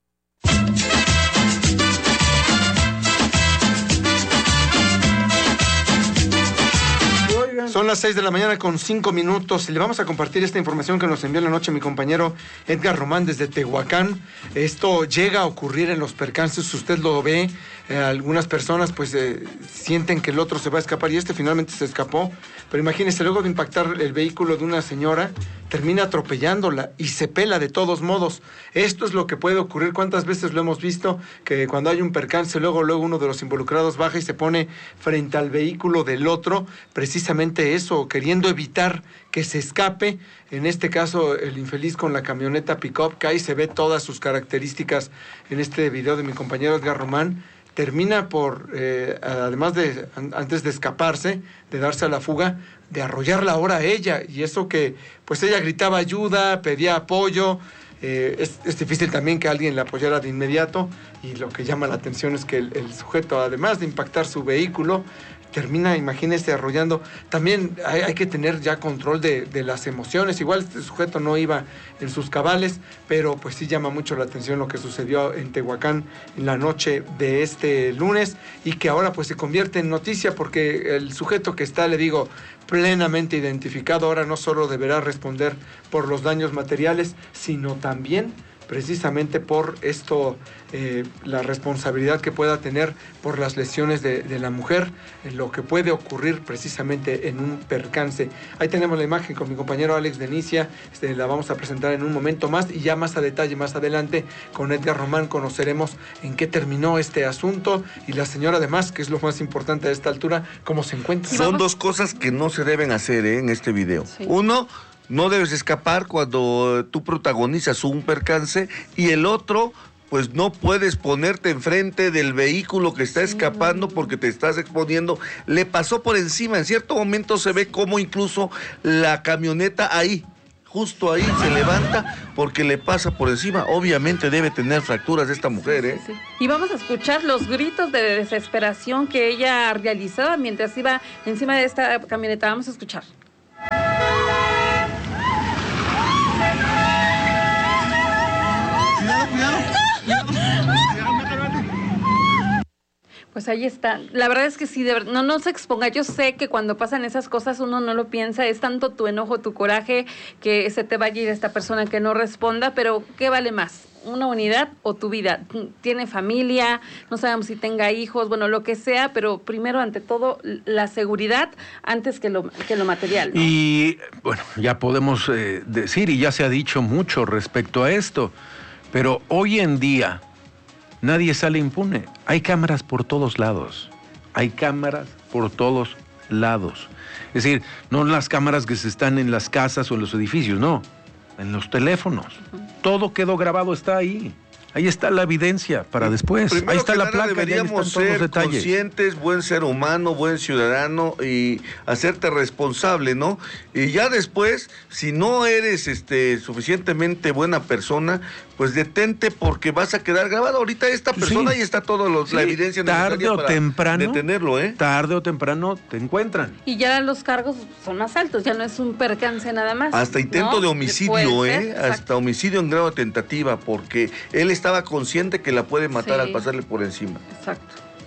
Son las seis de la mañana con cinco minutos y le vamos a compartir esta información que nos envió en la noche mi compañero Edgar Román desde Tehuacán. Esto llega a ocurrir en los percances, usted lo ve, eh, algunas personas pues eh, sienten que el otro se va a escapar y este finalmente se escapó, pero imagínese, luego de impactar el vehículo de una señora, termina atropellándola y se pela de todos modos. Esto es lo que puede ocurrir. ¿Cuántas veces lo hemos visto? Que cuando hay un percance, luego, luego uno de los involucrados baja y se pone frente al vehículo del otro, precisamente eso, queriendo evitar que se escape. En este caso, el infeliz con la camioneta pick-up, que ahí se ve todas sus características en este video de mi compañero Edgar Román, termina por, eh, además de, antes de escaparse, de darse a la fuga, de arrollarla ahora a ella, y eso que, pues ella gritaba ayuda, pedía apoyo, eh, es, es difícil también que alguien la apoyara de inmediato, y lo que llama la atención es que el, el sujeto, además de impactar su vehículo, termina, imagínese, arrollando. También hay, hay que tener ya control de, de las emociones. Igual este sujeto no iba en sus cabales, pero pues sí llama mucho la atención lo que sucedió en Tehuacán en la noche de este lunes y que ahora pues se convierte en noticia porque el sujeto que está, le digo, plenamente identificado, ahora no solo deberá responder por los daños materiales, sino también precisamente por esto, eh, la responsabilidad que pueda tener por las lesiones de, de la mujer, en lo que puede ocurrir precisamente en un percance. Ahí tenemos la imagen con mi compañero Alex Denicia, este, la vamos a presentar en un momento más y ya más a detalle, más adelante, con Edgar Román conoceremos en qué terminó este asunto y la señora además, que es lo más importante a esta altura, cómo se encuentra. Son dos cosas que no se deben hacer ¿eh? en este video. Sí. Uno, no debes escapar cuando tú protagonizas un percance y el otro, pues no puedes ponerte enfrente del vehículo que está escapando porque te estás exponiendo. Le pasó por encima, en cierto momento se ve como incluso la camioneta ahí, justo ahí se levanta porque le pasa por encima. Obviamente debe tener fracturas esta mujer, ¿eh? Sí, sí. Y vamos a escuchar los gritos de desesperación que ella realizaba mientras iba encima de esta camioneta. Vamos a escuchar. Pues ahí está. La verdad es que sí, de verdad, no, no se exponga. Yo sé que cuando pasan esas cosas uno no lo piensa. Es tanto tu enojo, tu coraje, que se te vaya a ir esta persona que no responda. Pero, ¿qué vale más? ¿Una unidad o tu vida? Tiene familia, no sabemos si tenga hijos, bueno, lo que sea, pero primero, ante todo, la seguridad antes que lo, que lo material, ¿no? Y, bueno, ya podemos eh, decir, y ya se ha dicho mucho respecto a esto, pero hoy en día nadie sale impune. Hay cámaras por todos lados. Hay cámaras por todos lados. Es decir, no las cámaras que se están en las casas o en los edificios, no. En los teléfonos. Uh-huh. Todo quedó grabado, está ahí. Ahí está la evidencia para después. Primero ahí está la placa, deberíamos están todos ser los detalles. Conscientes, buen ser humano, buen ciudadano y hacerte responsable, ¿no? Y ya después, si no eres este suficientemente buena persona, pues detente porque vas a quedar grabado. Ahorita esta persona y está toda sí, la evidencia tarde necesaria o para temprano, detenerlo, ¿eh? Tarde o temprano te encuentran. Y ya los cargos son más altos, ya no es un percance nada más. Hasta intento ¿no? de homicidio, ¿eh? Ser, hasta homicidio en grado de tentativa, porque él estaba consciente que la puede matar sí. al pasarle por encima. Exacto.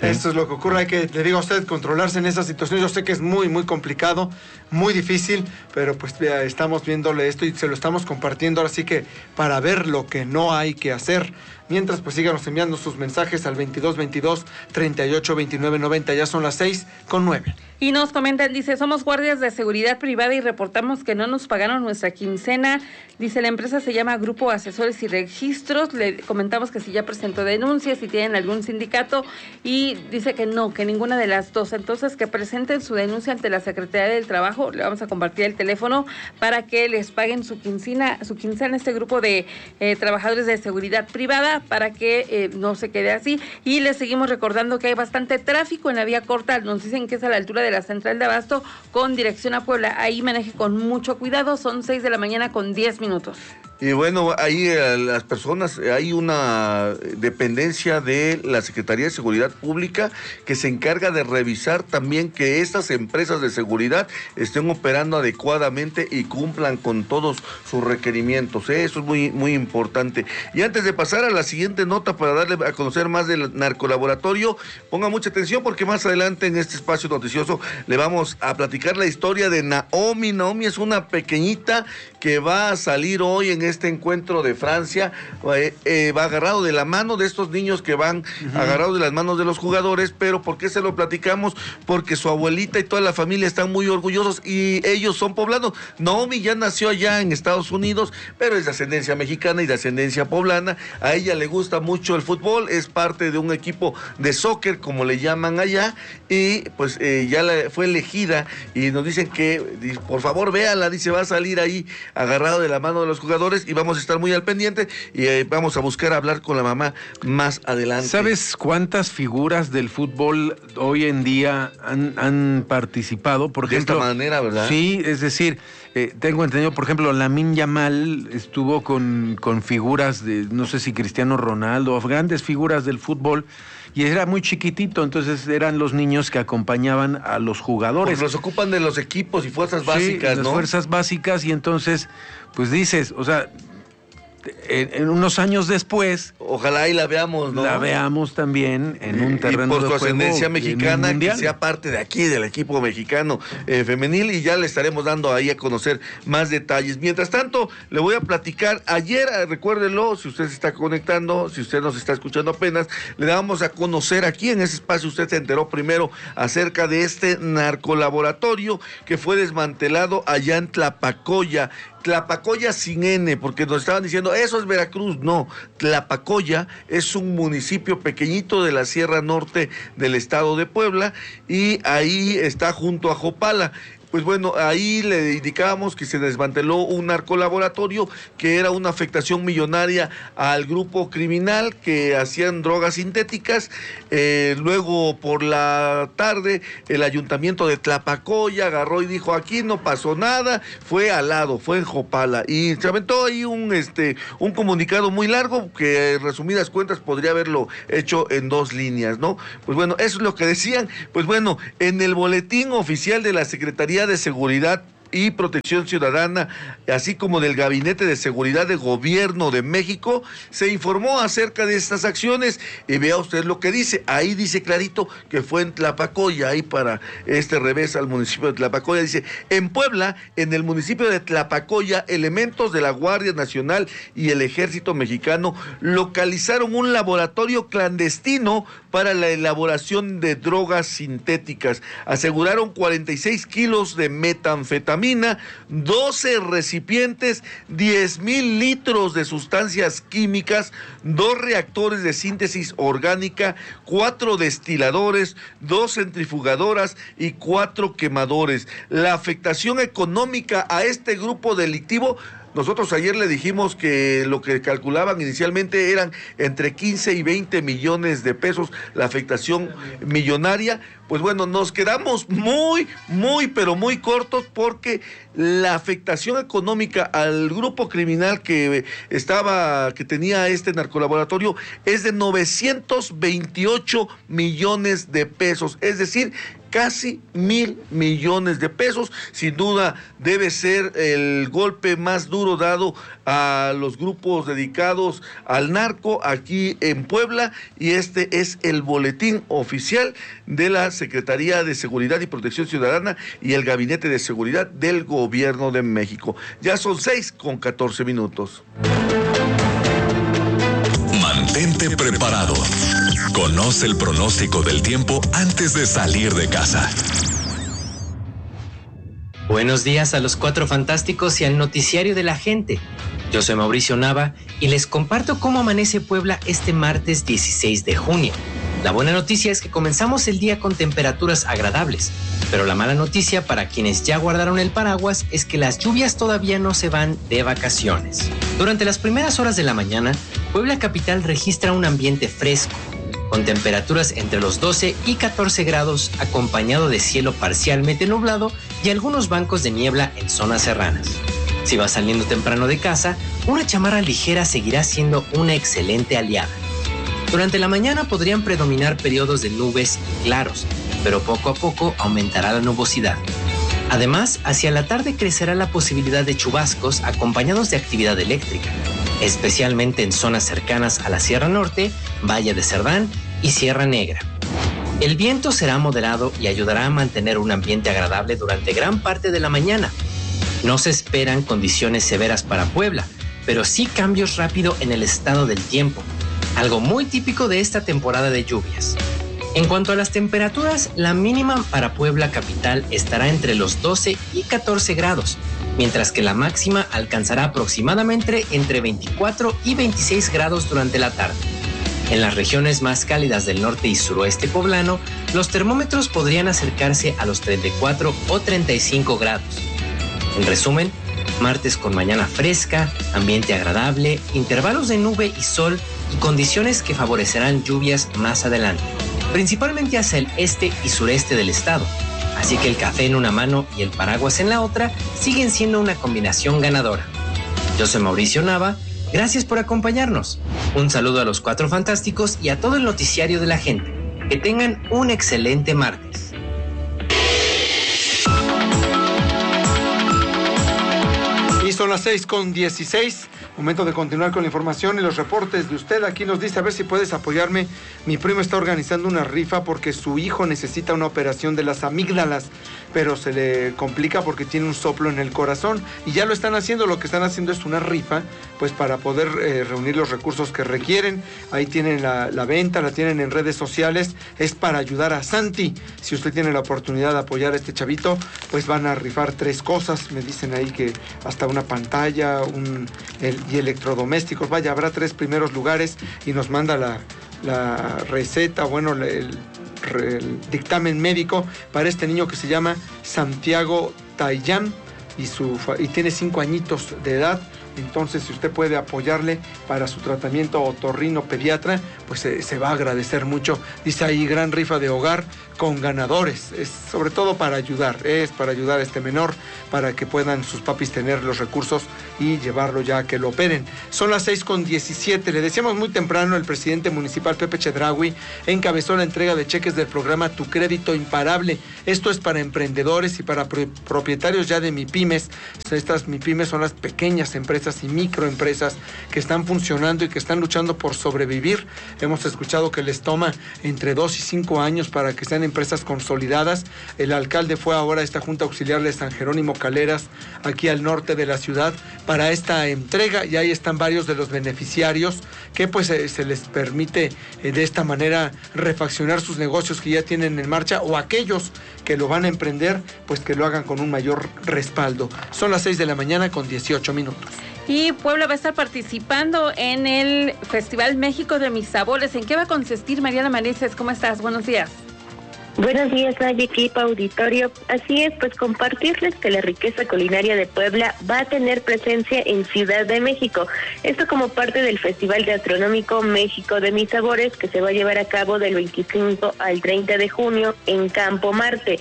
Esto es lo que ocurre, hay que, le digo a usted, controlarse en esa situación. Yo sé que es muy, muy complicado, muy difícil, pero pues ya estamos viéndole esto y se lo estamos compartiendo, así que para ver lo que no hay que hacer. Mientras, pues síganos enviando sus mensajes al veintidós veintidós treinta y ocho veintinueve noventa. Ya son las seis con nueve. Y nos comentan, dice, somos guardias de seguridad privada y reportamos que no nos pagaron nuestra quincena. Dice, la empresa se llama Grupo Asesores y Registros. Le comentamos que si ya presentó denuncias, si tienen algún sindicato, y dice que no, que ninguna de las dos. Entonces, que presenten su denuncia ante la Secretaría del Trabajo. Le vamos a compartir el teléfono para que les paguen su quincena, su quincena este grupo de eh, trabajadores de seguridad privada, para que eh, no se quede así. Y les seguimos recordando que hay bastante tráfico en la vía corta. Nos dicen que es a la altura de la Central de Abasto con dirección a Puebla. Ahí maneje con mucho cuidado. Son seis de la mañana con diez minutos. Y bueno, ahí eh, las personas, hay una dependencia de la Secretaría de Seguridad Pública que se encarga de revisar también que estas empresas de seguridad estén operando adecuadamente y cumplan con todos sus requerimientos. ¿eh? Eso es muy, muy importante. Y antes de pasar a la siguiente nota para darle a conocer más del narcolaboratorio, ponga mucha atención porque más adelante en este espacio noticioso le vamos a platicar la historia de Naomi. Naomi es una pequeñita que va a salir hoy en este encuentro de Francia, eh, eh, va agarrado de la mano de estos niños que van uh-huh. agarrados de las manos de los jugadores. Pero ¿por qué se lo platicamos? Porque su abuelita y toda la familia están muy orgullosos y ellos son poblanos. Naomi ya nació allá en Estados Unidos, pero es de ascendencia mexicana y de ascendencia poblana. A ella le gusta mucho el fútbol, es parte de un equipo de soccer, como le llaman allá, y pues eh, ya la, fue elegida, y nos dicen que, por favor, véala, dice, va a salir ahí agarrado de la mano de los jugadores y vamos a estar muy al pendiente y eh, vamos a buscar hablar con la mamá más adelante. ¿Sabes cuántas figuras del fútbol hoy en día han, han participado? Por de ejemplo, esta manera, ¿verdad? Sí, es decir, eh, tengo entendido, por ejemplo, Lamine Yamal estuvo con, con figuras de, no sé si Cristiano Ronaldo, grandes figuras del fútbol, y era muy chiquitito, entonces eran los niños que acompañaban a los jugadores. Pues los ocupan de los equipos y fuerzas básicas, sí, ¿no? las fuerzas básicas, y entonces, pues dices, o sea, en, en unos años después, ojalá y la veamos, ¿no? La veamos también en un terreno de juego. Y por su ascendencia mexicana, que mundial. sea parte de aquí, del equipo mexicano eh, femenil, y ya le estaremos dando ahí a conocer más detalles. Mientras tanto, le voy a platicar, ayer, recuérdelo, si usted se está conectando, si usted nos está escuchando apenas, le damos a conocer aquí en ese espacio, usted se enteró primero acerca de este narcolaboratorio que fue desmantelado allá en Tlapacoya. Tlapacoya sin N, porque nos estaban diciendo, eso es Veracruz. No, Tlapacoya es un municipio pequeñito de la Sierra Norte del estado de Puebla, y ahí está junto a Jopala. Pues bueno, ahí le indicábamos que se desmanteló un narcolaboratorio que era una afectación millonaria al grupo criminal que hacían drogas sintéticas. Eh, luego por la tarde el ayuntamiento de Tlapacoya agarró y dijo, aquí no pasó nada, fue al lado, fue en Jopala, y se aventó ahí un, este, un comunicado muy largo que en resumidas cuentas podría haberlo hecho en dos líneas, ¿no? Pues bueno, eso es lo que decían. Pues bueno, en el boletín oficial de la Secretaría de Seguridad y Protección Ciudadana, así como del Gabinete de Seguridad de Gobierno de México, se informó acerca de estas acciones, y vea usted lo que dice, ahí dice clarito que fue en Tlapacoya, ahí para este revés al municipio de Tlapacoya, dice, en Puebla, en el municipio de Tlapacoya, elementos de la Guardia Nacional y el Ejército Mexicano localizaron un laboratorio clandestino para la elaboración de drogas sintéticas. Aseguraron cuarenta y seis kilos de metanfetamina, doce recipientes, diez mil litros de sustancias químicas, dos reactores de síntesis orgánica, cuatro destiladores, dos centrifugadoras y cuatro quemadores. La afectación económica a este grupo delictivo, nosotros ayer le dijimos que lo que calculaban inicialmente eran entre quince y veinte millones de pesos la afectación millonaria. Pues bueno, nos quedamos muy, muy, pero muy cortos, porque la afectación económica al grupo criminal que estaba, que tenía este narcolaboratorio es de novecientos veintiocho millones de pesos. Es decir, casi mil millones de pesos. Sin duda debe ser el golpe más duro dado a los grupos dedicados al narco aquí en Puebla, y este es el boletín oficial de la Secretaría de Seguridad y Protección Ciudadana y el Gabinete de Seguridad del Gobierno de México. Ya son seis con catorce minutos. Mantente preparado. Conoce el pronóstico del tiempo antes de salir de casa. Buenos días a los Cuatro Fantásticos y al Noticiario de la Gente. Yo soy Mauricio Nava y les comparto cómo amanece Puebla este martes dieciséis de junio. La buena noticia es que comenzamos el día con temperaturas agradables, pero la mala noticia para quienes ya guardaron el paraguas es que las lluvias todavía no se van de vacaciones. Durante las primeras horas de la mañana, Puebla capital registra un ambiente fresco, con temperaturas entre los doce y catorce grados, acompañado de cielo parcialmente nublado y algunos bancos de niebla en zonas serranas. Si vas saliendo temprano de casa, una chamarra ligera seguirá siendo una excelente aliada. Durante la mañana podrían predominar periodos de nubes y claros, pero poco a poco aumentará la nubosidad. Además, hacia la tarde crecerá la posibilidad de chubascos acompañados de actividad eléctrica, especialmente en zonas cercanas a la Sierra Norte, Valle de Cerdán y Sierra Negra. El viento será moderado y ayudará a mantener un ambiente agradable durante gran parte de la mañana. No se esperan condiciones severas para Puebla, pero sí cambios rápidos en el estado del tiempo, algo muy típico de esta temporada de lluvias. En cuanto a las temperaturas, la mínima para Puebla capital estará entre los doce y catorce grados, mientras que la máxima alcanzará aproximadamente entre veinticuatro y veintiséis grados durante la tarde. En las regiones más cálidas del norte y suroeste poblano, los termómetros podrían acercarse a los treinta y cuatro o treinta y cinco grados. En resumen, martes con mañana fresca, ambiente agradable, intervalos de nube y sol y condiciones que favorecerán lluvias más adelante, principalmente hacia el este y sureste del estado. Así que el café en una mano y el paraguas en la otra siguen siendo una combinación ganadora. Yo soy Mauricio Nava, gracias por acompañarnos. Un saludo a los Cuatro Fantásticos y a todo el Noticiario de la Gente. Que tengan un excelente martes. Y son las seis con dieciséis. Momento de continuar con la información y los reportes de usted. Aquí nos dice, a ver si puedes apoyarme. Mi primo está organizando una rifa porque su hijo necesita una operación de las amígdalas, pero se le complica porque tiene un soplo en el corazón. Y ya lo están haciendo, lo que están haciendo es una rifa, pues para poder eh, reunir los recursos que requieren. Ahí tienen la, la venta, la tienen en redes sociales. Es para ayudar a Santi. Si usted tiene la oportunidad de apoyar a este chavito, pues van a rifar tres cosas. Me dicen ahí que hasta una pantalla, un... El, y electrodomésticos, vaya, habrá tres primeros lugares y nos manda la, la receta, bueno, el, el dictamen médico para este niño que se llama Santiago Tayán y, su, y tiene cinco añitos de edad. Entonces, si usted puede apoyarle para su tratamiento otorrino pediatra, pues se, se va a agradecer mucho. Dice ahí, gran rifa de hogar con ganadores. Es sobre todo para ayudar, es para ayudar a este menor, para que puedan sus papis tener los recursos y llevarlo ya a que lo operen. Son las seis con diecisiete. Le decíamos muy temprano, el presidente municipal Pepe Chedraui encabezó la entrega de cheques del programa Tu Crédito Imparable. Esto es para emprendedores y para pro- propietarios ya de MIPYMES. Estas MIPYMES son las pequeñas empresas y microempresas que están funcionando y que están luchando por sobrevivir. Hemos escuchado que les toma entre dos y cinco años para que sean empresas consolidadas. El alcalde fue ahora a esta Junta Auxiliar de San Jerónimo Caleras, aquí al norte de la ciudad, para esta entrega, y ahí están varios de los beneficiarios que pues eh, se les permite eh, de esta manera refaccionar sus negocios que ya tienen en marcha, o aquellos que lo van a emprender, pues que lo hagan con un mayor respaldo. Son las seis de la mañana con dieciocho minutos. Y Puebla va a estar participando en el Festival México de Mis Sabores. ¿En qué va a consistir, Mariana Manises? ¿Cómo estás? Buenos días. Buenos días, Naye, equipo auditorio. Así es, pues compartirles que la riqueza culinaria de Puebla va a tener presencia en Ciudad de México. Esto como parte del Festival Gastronómico México de Mis Sabores, que se va a llevar a cabo del veinticinco al treinta de junio en Campo Marte.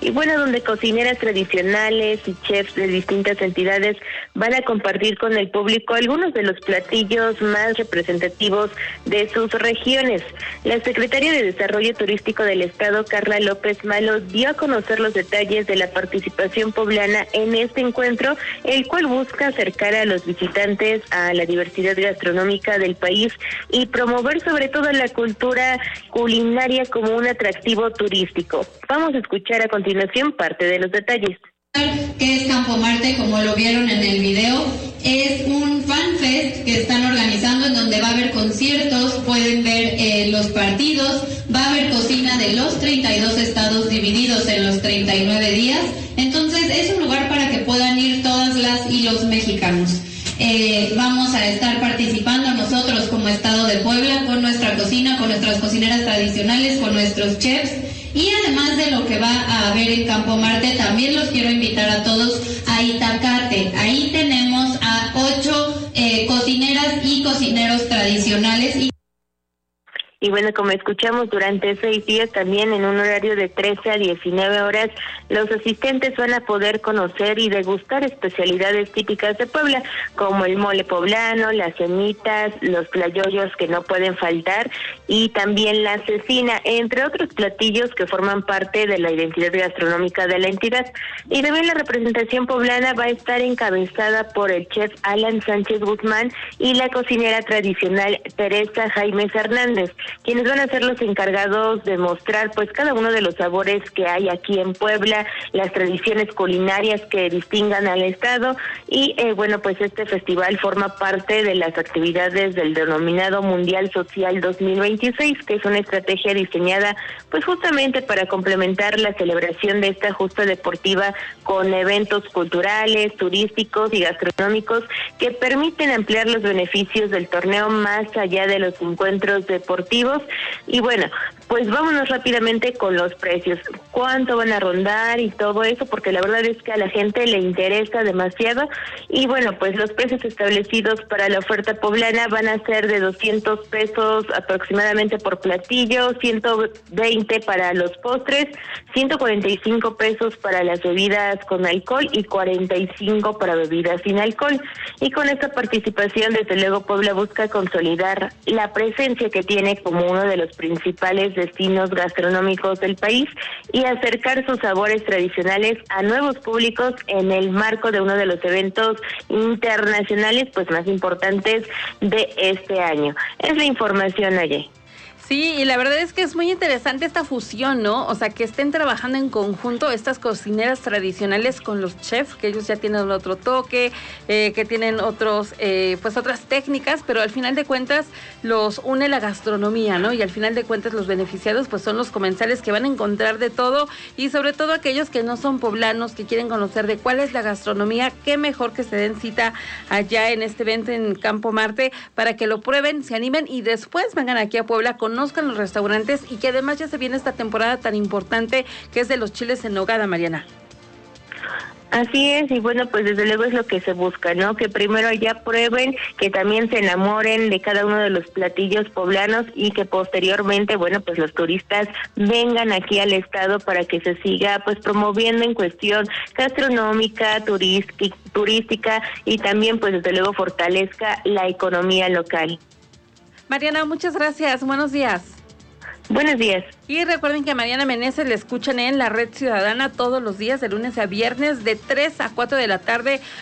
y bueno, donde cocineras tradicionales y chefs de distintas entidades van a compartir con el público algunos de los platillos más representativos de sus regiones. La secretaria de Desarrollo Turístico del Estado, Carla López Malo, dio a conocer los detalles de la participación poblana en este encuentro, el cual busca acercar a los visitantes a la diversidad gastronómica del país y promover sobre todo la cultura culinaria como un atractivo turístico. Vamos a escuchar a continuación parte de los detalles. ¿Qué es Campo Marte? Como lo vieron en el video, es un fan fest que están organizando en donde va a haber conciertos, pueden ver eh, los partidos, va a haber cocina de los treinta y dos estados divididos en los treinta y nueve días, entonces es un lugar para que puedan ir todas las y los mexicanos. Eh, vamos a estar participando nosotros como Estado de Puebla con nuestra cocina, con nuestras cocineras tradicionales, con nuestros chefs. Y además de lo que va a haber en Campo Marte, también los quiero invitar a todos a Itacate. Ahí tenemos a ocho eh, cocineras y cocineros tradicionales. Y Y bueno, como escuchamos, durante seis días también en un horario de trece a diecinueve horas, los asistentes van a poder conocer y degustar especialidades típicas de Puebla, como el mole poblano, las semitas, los tlayoyos que no pueden faltar, y también la cecina, entre otros platillos que forman parte de la identidad gastronómica de la entidad. Y también la representación poblana va a estar encabezada por el chef Alan Sánchez Guzmán y la cocinera tradicional Teresa Jaime Hernández, quienes van a ser los encargados de mostrar pues cada uno de los sabores que hay aquí en Puebla, las tradiciones culinarias que distingan al estado y eh, bueno, pues este festival forma parte de las actividades del denominado Mundial Social dos mil veintiséis, que es una estrategia diseñada pues justamente para complementar la celebración de esta justa deportiva con eventos culturales, turísticos y gastronómicos que permiten ampliar los beneficios del torneo más allá de los encuentros deportivos. Y bueno, pues vámonos rápidamente con los precios, cuánto van a rondar y todo eso, porque la verdad es que a la gente le interesa demasiado. Y bueno, pues los precios establecidos para la oferta poblana van a ser de doscientos pesos aproximadamente por platillo, ciento veinte para los postres, ciento cuarenta y cinco pesos para las bebidas con alcohol y cuarenta y cinco para bebidas sin alcohol. Y con esta participación, desde luego, Puebla busca consolidar la presencia que tiene como uno de los principales destinos gastronómicos del país y acercar sus sabores tradicionales a nuevos públicos en el marco de uno de los eventos internacionales pues más importantes de este año. Es la información, Aye. Sí, y la verdad es que es muy interesante esta fusión, ¿no? O sea, que estén trabajando en conjunto estas cocineras tradicionales con los chefs, que ellos ya tienen otro toque, eh, que tienen otros, eh, pues otras técnicas, pero al final de cuentas los une la gastronomía, ¿no? Y al final de cuentas los beneficiados pues son los comensales que van a encontrar de todo y sobre todo aquellos que no son poblanos, que quieren conocer de cuál es la gastronomía, qué mejor que se den cita allá en este evento en Campo Marte para que lo prueben, se animen y después vengan aquí a Puebla con conozcan los restaurantes y que además ya se viene esta temporada tan importante que es de los chiles en nogada, Mariana. Así es, y bueno, pues desde luego es lo que se busca, ¿no? Que primero ya prueben, que también se enamoren de cada uno de los platillos poblanos y que posteriormente, bueno, pues los turistas vengan aquí al estado para que se siga pues promoviendo en cuestión gastronómica, turística, turística y también pues desde luego fortalezca la economía local. Mariana, muchas gracias. Buenos días. Buenos días. Y recuerden que a Mariana Meneses le escuchan en la Red Ciudadana todos los días, de lunes a viernes, de tres a cuatro de la tarde,